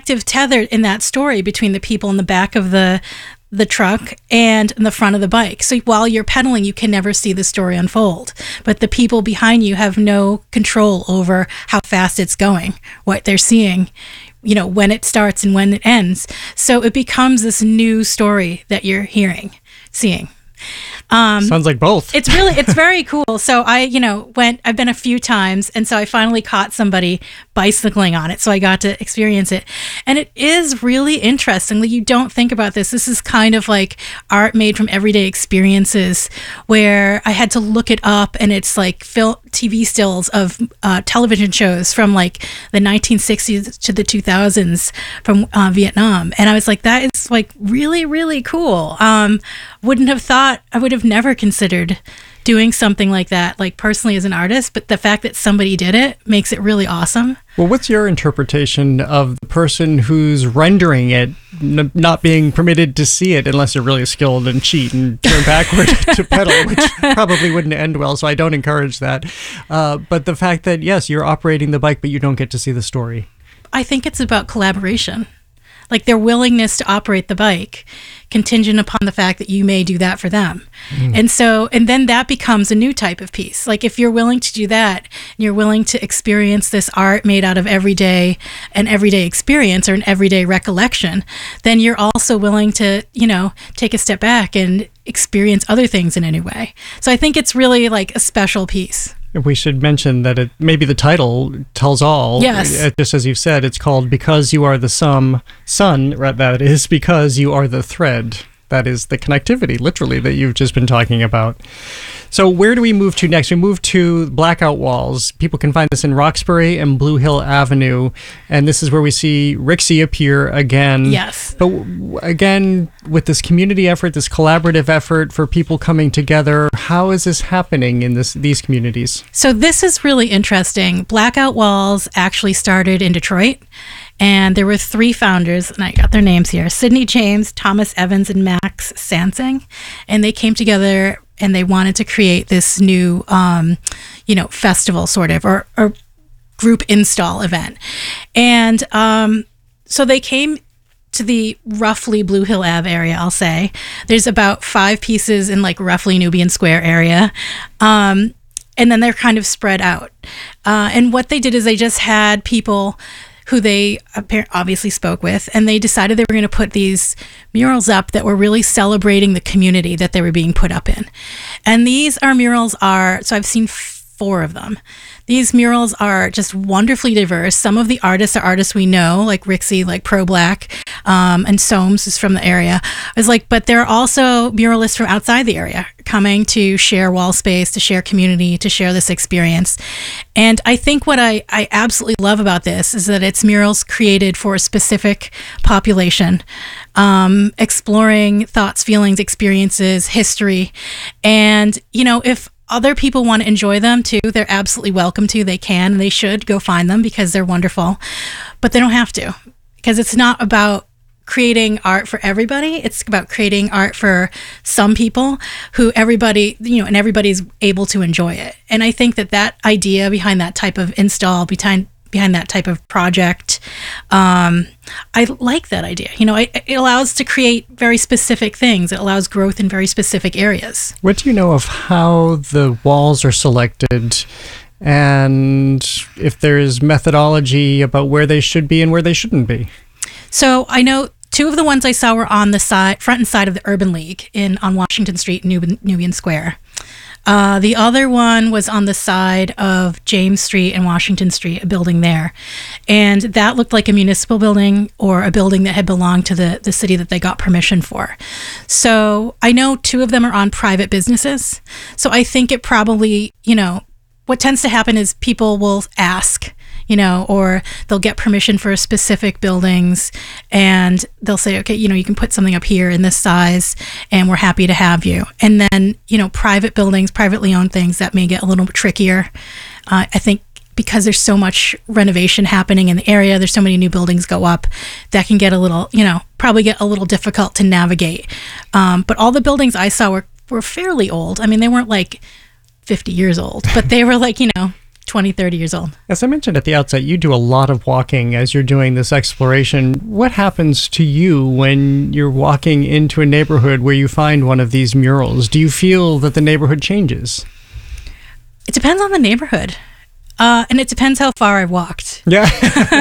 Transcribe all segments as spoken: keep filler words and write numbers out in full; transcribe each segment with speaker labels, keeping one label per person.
Speaker 1: connective tether in that story between the people in the back of the the truck and in the front of the bike. So while you're pedaling, you can never see the story unfold. But the people behind you have no control over how fast it's going, what they're seeing, you know, when it starts and when it ends. So it becomes this new story that you're hearing, seeing. Um,
Speaker 2: Sounds like both.
Speaker 1: It's really, it's very cool. So I, you know, went, I've been a few times, and so I finally caught somebody bicycling on it. So I got to experience it. And it is really interesting. Like, you don't think about this. This is kind of like art made from everyday experiences, where I had to look it up, and it's like film, T V stills of uh, television shows from like the nineteen sixties to the two thousands from uh, Vietnam. And I was like, that is like really, really cool. Um, wouldn't have thought, I would have never considered doing something like that, like personally as an artist, but the fact that somebody did it makes it really awesome.
Speaker 2: Well, what's your interpretation of the person who's rendering it n- not being permitted to see it unless they're really skilled and cheat and turn backward to pedal, which probably wouldn't end well, so I don't encourage that. Uh, but the fact that, yes, you're operating the bike, but you don't get to see the story.
Speaker 1: I think it's about collaboration. Like their willingness to operate the bike contingent upon the fact that you may do that for them. Mm. And so, and then that becomes a new type of piece. Like if you're willing to do that, and you're willing to experience this art made out of everyday, an everyday experience or an everyday recollection, then you're also willing to, you know, take a step back and experience other things in any way. So I think it's really like a special piece.
Speaker 2: We should mention that it maybe the title tells all.
Speaker 1: Yes.
Speaker 2: Just as you've said, it's called Because You Are the Sum, Sun, that is, because you are the thread. That is the connectivity, literally, that you've just been talking about. So where do we move to next? We move to Blackout Walls. People can find this in Roxbury and Blue Hill Avenue. And this is where we see Rixie appear again.
Speaker 1: Yes.
Speaker 2: But w- again, with this community effort, this collaborative effort for people coming together, how is this happening in this these communities?
Speaker 1: So this is really interesting. Blackout Walls actually started in Detroit. And there were three founders, and I got their names here: Sidney James, Thomas Evans, and Max Sansing. And they came together and they wanted to create this new, um, you know, festival sort of, or, or group install event. And um, so they came to the roughly Blue Hill Ave area, I'll say. There's about five pieces in like roughly Nubian Square area. Um, and then they're kind of spread out. Uh, and what they did is they just had people who they obviously spoke with, and they decided they were going to put these murals up that were really celebrating the community that they were being put up in. And these are murals are, so I've seen four of them. These murals are just wonderfully diverse. Some of the artists are artists we know, like Rixie, like Pro Black, um, and Soames is from the area. I was like, but there are also muralists from outside the area coming to share wall space, to share community, to share this experience. And I think what I, I absolutely love about this is that it's murals created for a specific population, um, exploring thoughts, feelings, experiences, history. And, you know, if other people want to enjoy them too, they're absolutely welcome to. They can, and they should go find them because they're wonderful. But they don't have to, because it's not about creating art for everybody. It's about creating art for some people who everybody, you know, and everybody's able to enjoy it. And I think that that idea behind that type of install, behind behind that type of project, um, I like that idea. You know, it, it allows to create very specific things. It allows growth in very specific areas.
Speaker 2: What do you know of how the walls are selected, and if there's methodology about where they should be and where they shouldn't be?
Speaker 1: So I know two of the ones I saw were on the side, front and side of the Urban League in on Washington Street, Nubian, Nubian Square. Uh, the other one was on the side of James Street and Washington Street, a building there. And that looked like a municipal building or a building that had belonged to the, the city that they got permission for. So I know two of them are on private businesses. So I think it probably, you know, what tends to happen is people will ask, you know, or they'll get permission for specific buildings and they'll say, okay, you know, you can put something up here in this size and we're happy to have you. And then, you know, private buildings, privately owned things, that may get a little trickier. Uh, I think because there's so much renovation happening in the area, there's so many new buildings go up, that can get a little, you know, probably get a little difficult to navigate. Um, but all the buildings I saw were, were fairly old. I mean, they weren't like fifty years old, but they were like, you know, twenty, thirty years old.
Speaker 2: As I mentioned at the outset, you do a lot of walking as you're doing this exploration. What happens to you when you're walking into a neighborhood where you find one of these murals? Do you feel that the neighborhood changes?
Speaker 1: It depends on the neighborhood. Uh, and it depends how far I've walked.
Speaker 2: Yeah.
Speaker 1: if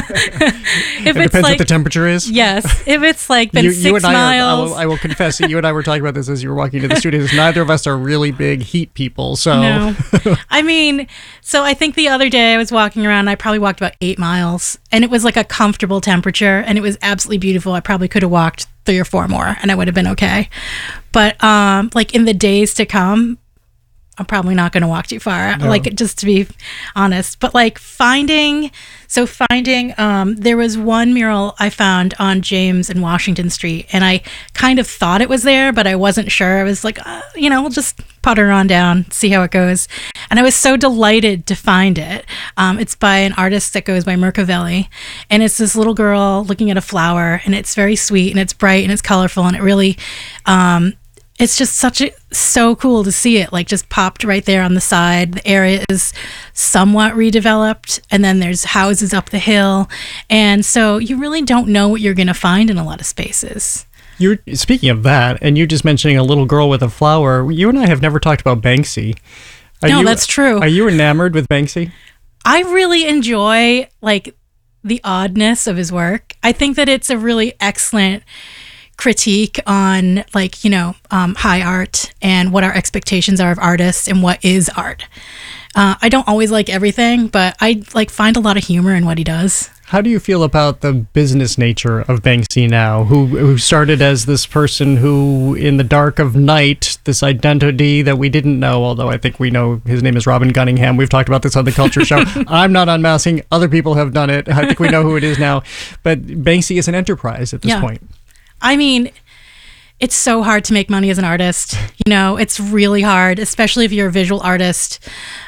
Speaker 2: it
Speaker 1: it's
Speaker 2: depends
Speaker 1: like,
Speaker 2: what the temperature is.
Speaker 1: Yes. If it's like been
Speaker 2: you,
Speaker 1: six
Speaker 2: you and I
Speaker 1: miles.
Speaker 2: Are, I, will, I will confess that you and I were talking about this as you were walking to the studios. Neither of us are really big heat people. So
Speaker 1: No. I mean, so I think the other day I was walking around, I probably walked about eight miles and it was like a comfortable temperature and it was absolutely beautiful. I probably could have walked three or four more and I would have been okay. But um, like in the days to come, I'm probably not going to walk too far, no. like just to be honest. But like finding, so finding, um, there was one mural I found on James and Washington Street, and I kind of thought it was there, but I wasn't sure. I was like, uh, you know, we'll just putter on down, see how it goes. And I was so delighted to find it. Um, it's by an artist that goes by Mercavelli, and it's this little girl looking at a flower, and it's very sweet, and it's bright, and it's colorful, and it really, um, it's just such a so cool to see it like just popped right there on the side. The area is somewhat redeveloped and then there's houses up the hill. And so you really don't know what you're going to find in a lot of spaces.
Speaker 2: You're speaking of that, and you just mentioning a little girl with a flower. You and I have never talked about Banksy. Are
Speaker 1: no,
Speaker 2: you,
Speaker 1: that's true.
Speaker 2: Are you enamored with Banksy?
Speaker 1: I really enjoy like the oddness of his work. I think that it's a really excellent critique on like, you know, um, high art and what our expectations are of artists and what is art. Uh, I don't always like everything, but I like find a lot of humor in what he does.
Speaker 2: How do you feel about the business nature of Banksy now, who who started as this person who, in the dark of night, this identity that we didn't know, although I think we know his name is Robin Gunningham. We've talked about this on the Culture Show. I'm not unmasking. Other people have done it. I think we know who it is now. But Banksy is an enterprise at this
Speaker 1: yeah.
Speaker 2: point.
Speaker 1: I mean, it's so hard to make money as an artist. You know, it's really hard, especially if you're a visual artist.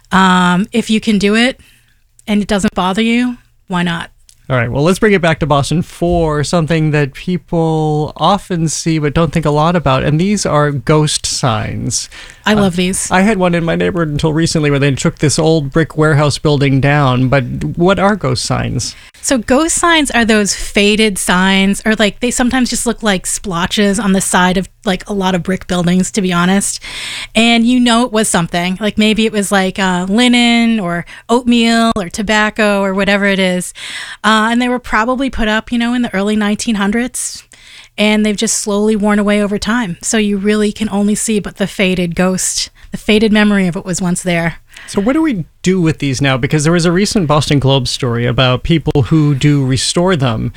Speaker 1: Um, if you can do it and it doesn't bother you, why not?
Speaker 2: All right, well, let's bring it back to Boston for something that people often see but don't think a lot about, and these are ghost signs.
Speaker 1: I love
Speaker 2: uh,
Speaker 1: these.
Speaker 2: I had one in my neighborhood until recently where they took this old brick warehouse building down, but what are ghost signs?
Speaker 1: So ghost signs are those faded signs, or like they sometimes just look like splotches on the side of like a lot of brick buildings, to be honest. And you know it was something, like maybe it was like uh, linen or oatmeal or tobacco or whatever it is. Uh, and they were probably put up, you know, in the early nineteen hundreds. And they've just slowly worn away over time. So you really can only see but the faded ghost, the faded memory of what was once there.
Speaker 2: So what do we do with these now? Because there was a recent Boston Globe story about people who do restore them.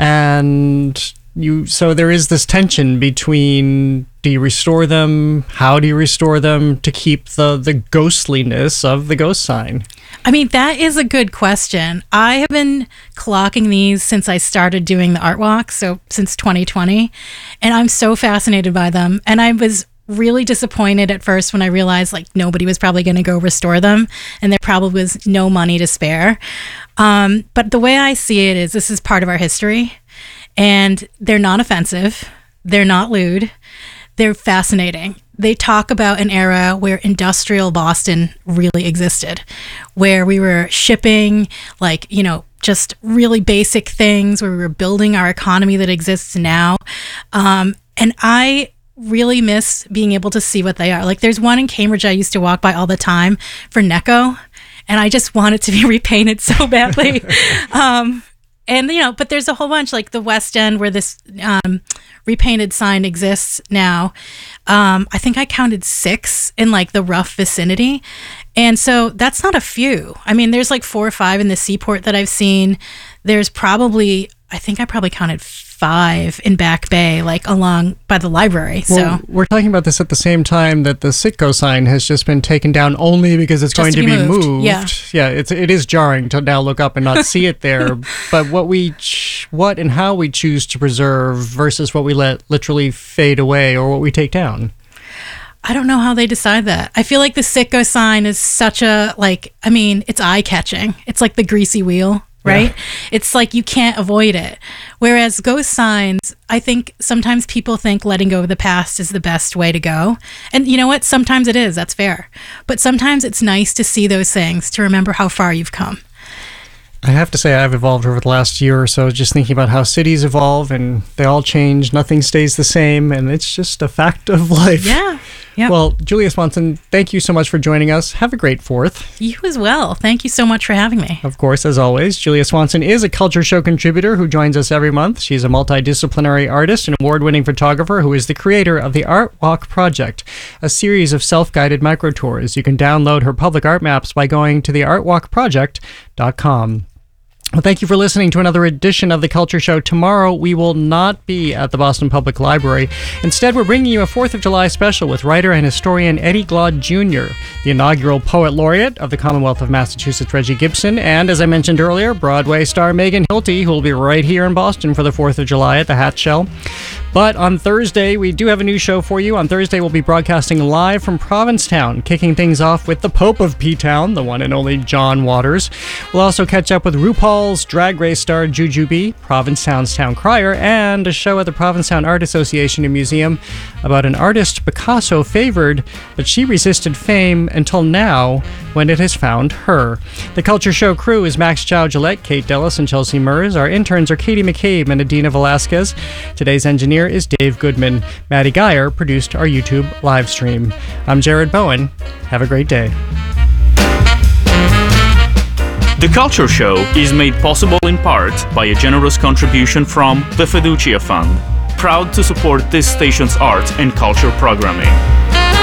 Speaker 2: And you, so there is this tension between, do you restore them? How do you restore them to keep the, the ghostliness of the ghost sign?
Speaker 1: I mean, that is a good question. I have been clocking these since I started doing the art walk, so since twenty twenty, and I'm so fascinated by them. And I was really disappointed at first when I realized like nobody was probably going to go restore them, and there probably was no money to spare. Um, but the way I see it is this is part of our history, and they're not offensive. They're not lewd. They're fascinating. They talk about an era where industrial Boston really existed, where we were shipping like, you know, just really basic things, where we were building our economy that exists now. Um, and I really miss being able to see what they are. Like there's one in Cambridge I used to walk by all the time for Necco, and I just want it to be repainted so badly. um, And, you know, but there's a whole bunch like the West End where this um, repainted sign exists now. Um, I think I counted six in like the rough vicinity. And so that's not a few. I mean, there's like four or five in the Seaport that I've seen. There's probably, I think I probably counted five in Back Bay, like along by the library.
Speaker 2: Well,
Speaker 1: so
Speaker 2: we're talking about this at the same time that the Citgo sign has just been taken down only because it's going
Speaker 1: to
Speaker 2: to
Speaker 1: be
Speaker 2: be
Speaker 1: moved.
Speaker 2: moved.
Speaker 1: Yeah,
Speaker 2: yeah, it's it is jarring to now look up and not see it there. But what we, ch- what and how we choose to preserve versus what we let literally fade away or what we take down.
Speaker 1: I don't know how they decide that. I feel like the Citgo sign is such a, like, I mean, it's eye-catching. It's like the greasy wheel. right?
Speaker 2: Yeah.
Speaker 1: It's like you can't avoid it. Whereas ghost signs, I think sometimes people think letting go of the past is the best way to go. And you know what? Sometimes it is. That's fair. But sometimes it's nice to see those things to remember how far you've come.
Speaker 2: I have to say I've evolved over the last year or so, just thinking about how cities evolve and they all change. Nothing stays the same, and it's just a fact of life.
Speaker 1: Yeah. Yep.
Speaker 2: Well, Julia Swanson, thank you so much for joining us. Have a great fourth.
Speaker 1: You as well. Thank you so much for having me.
Speaker 2: Of course, as always, Julia Swanson is a Culture Show contributor who joins us every month. She's a multidisciplinary artist and award-winning photographer who is the creator of the Art Walk Project, a series of self-guided microtours. You can download her public art maps by going to the art walk project dot com. Well, thank you for listening to another edition of The Culture Show. Tomorrow, we will not be at the Boston Public Library. Instead, we're bringing you a fourth of July special with writer and historian Eddie Glaude Junior, the inaugural Poet Laureate of the Commonwealth of Massachusetts, Reggie Gibson, and, as I mentioned earlier, Broadway star Megan Hilty, who will be right here in Boston for the fourth of July at the Hat Shell. But on Thursday, we do have a new show for you. On Thursday, we'll be broadcasting live from Provincetown, kicking things off with the Pope of P-Town, the one and only John Waters. We'll also catch up with RuPaul's Drag Race star Jujubee, Provincetown's town crier, and a show at the Provincetown Art Association and Museum about an artist Picasso favored, but she resisted fame until now when it has found her. The Culture Show crew is Max Chow Gillette, Kate Dellis, and Chelsea Mers. Our interns are Katie McCabe and Adina Velasquez. Today's engineer is Dave Goodman. Maddie Geyer produced our YouTube live stream. I'm Jared Bowen. Have a great day.
Speaker 3: The Culture Show is made possible in part by a generous contribution from the Fiducia Fund, proud to support this station's art and culture programming.